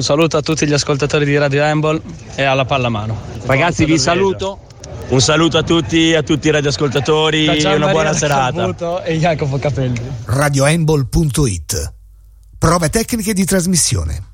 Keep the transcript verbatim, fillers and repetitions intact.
un saluto a tutti gli ascoltatori di Radio Handball e alla pallamano. Ragazzi, vi saluto. Un saluto a tutti, a tutti i radioascoltatori, una buona serata. E Jacopo Capelli. radiohandball punto it. Prove tecniche di trasmissione.